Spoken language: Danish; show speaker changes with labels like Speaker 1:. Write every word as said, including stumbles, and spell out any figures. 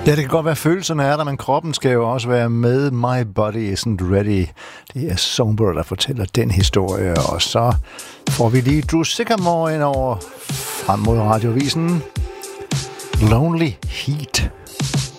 Speaker 1: Ja, det kan godt være, følelserne er der, men kroppen skal jo også være med. My body isn't ready. Det er Songbird, der fortæller den historie. Og så får vi lige Drew Sycamore ind over frem mod radiovisen. Lonely Heat.